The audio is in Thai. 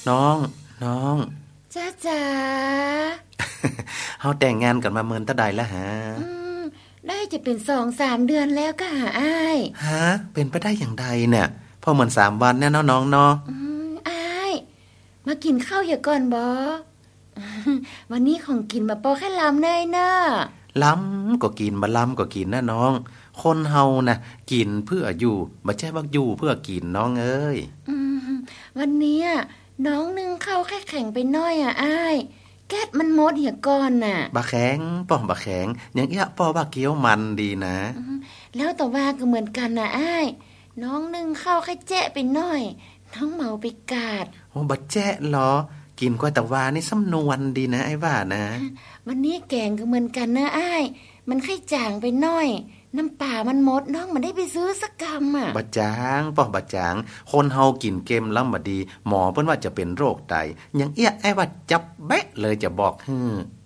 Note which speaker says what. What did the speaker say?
Speaker 1: น้อง
Speaker 2: จ้า
Speaker 1: เฮาแต่งงานกันมาเมินตะใดแล้วฮะ
Speaker 2: ได้จะเป็น 2-3 เดือนแล้วก็หาอ้าย
Speaker 1: ฮะเป็นไปได้อย่างใดเนี่ยพอเหมือน3วันแน่น้องเนาะ
Speaker 2: อ้ายมากินข้าวอย่าก่อนบ่วันนี้ของกินมาปอแค่ลำเนยเนาะ
Speaker 1: ล้ำก็กินบ่ล้ำก็กินนะน้องคนเฮานะกินเพื่ออยู่บ่ใช่ว่าอยู่เพื่อกินน้องเอ้ย
Speaker 2: วันนี้น้องนึ่งข้าวแค่แข็งไปน้อยอ้ายแก๊สมันหมดเหี่ยก่อนน่ะ
Speaker 1: บะแข็งป้อมบะแข็งอย่างเอี้ยป้อบะเกี๊ยวมันดีนะ
Speaker 2: แล้วแต่ว่าก็เหมือนกันน่ะอ้ายน้องนึ่งข้าวแค่แจ๊ะไปน้อยน้องเมาไปกาด
Speaker 1: โอ้บะแจ๊ะเหรอกินกว่าแต่ว่านี่สำนวนดีนะไอ้ว่านะ
Speaker 2: วันนี้แกงก็เหมือนกันนะอ้ายมันแค่จางไปน้อยน้ำป่ามันหมดน้องมันได้ไปซื้อสักกำ
Speaker 1: บะจางป้อบะจางคนเฮากินเกมล้ำบดีหมอเพิ่นว่าจะเป็นโรคไตอย่างเอี้ยไอ้ว่าจับแบะเลยจะบอก